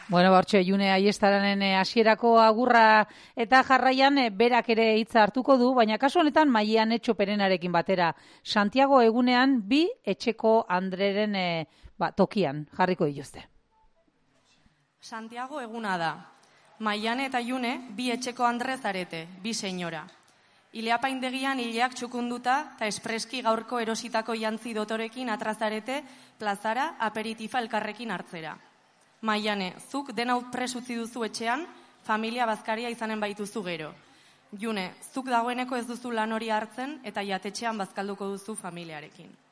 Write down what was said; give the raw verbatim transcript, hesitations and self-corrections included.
Bueno, bortxe, June Aiestaranen hasierako agurra eta jarraian berak ere hitza hartuko du, baina kasu honetan Maian Etxoperenarekin batera. Santiago egunean bi etxeko Andreren e, ba, tokian jarriko dituzte. Santiago eguna da. Maiane eta June bi etxeko Andre zarete, bi senyora. Ileapaindegian hileak txukunduta eta espreski gaurko erositako jantzi dotorekin atrazarete plazara aperitifa elkarrekin hartzera. Maiane, zuk dena prest utzi duzu etxean, familia bazkaria izanen baituzu gero. June, zuk dagoeneko ez duzu lan hori hartzen eta jatetxean bazkalduko duzu familiarekin.